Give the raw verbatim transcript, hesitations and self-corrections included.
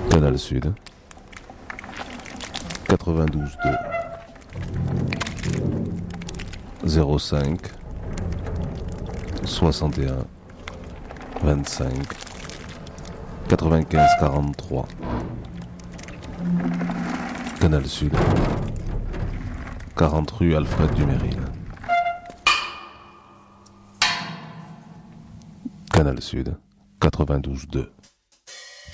Canal Sud, quatre-vingt-douze deux, zéro cinq, soixante et un, vingt-cinq, quatre-vingt-quinze quarante-trois. Canal Sud, quarante rue Alfred Duménil. Canal Sud, quatre-vingt-douze deux.